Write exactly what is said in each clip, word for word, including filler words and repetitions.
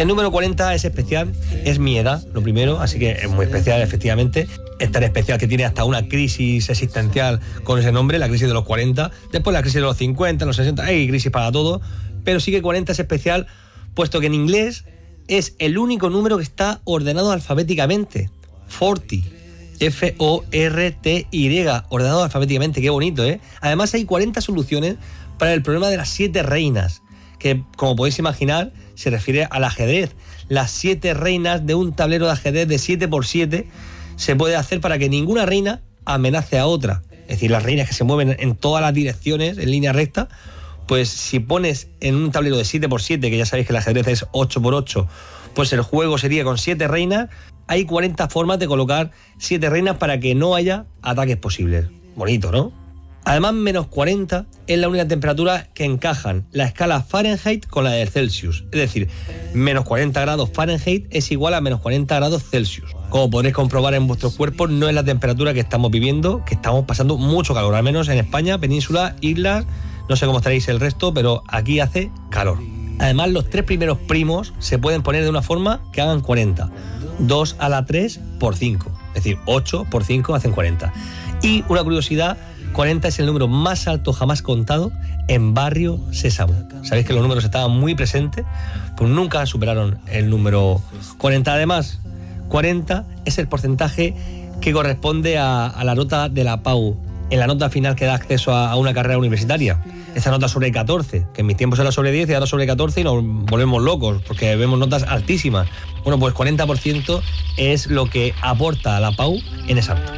El número cuarenta es especial, es mi edad, lo primero, así que es muy especial, efectivamente. Es tan especial que tiene hasta una crisis existencial con ese nombre, la crisis de los cuarenta. Después la crisis de los cincuenta, los sesenta, hay crisis para todo. Pero sí que cuarenta es especial, puesto que en inglés es el único número que está ordenado alfabéticamente. cuarenta. F O R T Y, ordenado alfabéticamente, qué bonito, ¿eh? Además hay cuarenta soluciones para el problema de las siete reinas, que, como podéis imaginar, se refiere al ajedrez. Las siete reinas de un tablero de ajedrez de siete por siete se puede hacer para que ninguna reina amenace a otra. Es decir, las reinas que se mueven en todas las direcciones, en línea recta, pues si pones en un tablero de siete por siete, que ya sabéis que el ajedrez es ocho por ocho, pues el juego sería con siete reinas. Hay cuarenta formas de colocar siete reinas para que no haya ataques posibles. Bonito, ¿no? Además, menos cuarenta es la única temperatura que encajan la escala Fahrenheit con la de Celsius. Es decir, menos cuarenta grados Fahrenheit es igual a menos cuarenta grados Celsius. Como podréis comprobar en vuestros cuerpos, no es la temperatura que estamos viviendo, que estamos pasando mucho calor, al menos en España, península, islas, no sé cómo estaréis el resto, pero aquí hace calor. Además, los tres primeros primos se pueden poner de una forma que hagan cuarenta. dos a la tres por cinco. Es decir, ocho por cinco hacen cuarenta. Y una curiosidad, cuarenta es el número más alto jamás contado en Barrio Sésamo. Sabéis que los números estaban muy presentes, pues nunca superaron el número cuarenta. Además, cuarenta es el porcentaje que corresponde a, a la nota de la P A U, en la nota final que da acceso a, a una carrera universitaria. Esa nota sobre catorce, que en mis tiempos era sobre diez y ahora sobre catorce, y nos volvemos locos porque vemos notas altísimas. Bueno, pues cuarenta por ciento es lo que aporta a la P A U en esa nota.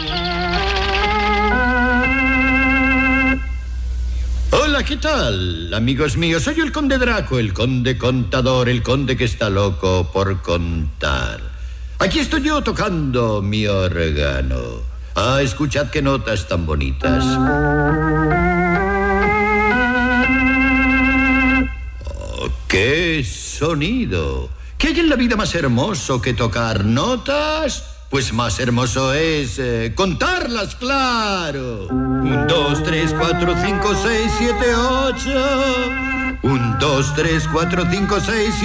Hola, ¿qué tal, amigos míos? Soy el conde Draco, el conde contador, el conde que está loco por contar. Aquí estoy yo tocando mi órgano. Ah, escuchad qué notas tan bonitas. Oh, qué sonido. ¿Qué hay en la vida más hermoso que tocar notas? Pues más hermoso es eh, contarlas, claro. Un, dos, tres, cuatro, cinco, seis, siete, ocho. Un, dos, tres, cuatro, cinco, seis,